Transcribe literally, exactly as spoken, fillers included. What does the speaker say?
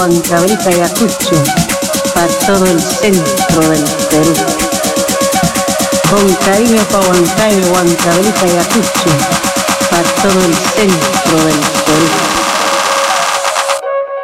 Huancavelica y Ayacucho, para todo el centro del Perú. Con cariño pa' Huancayo, Huancavelica y Ayacucho, para todo el centro del Perú.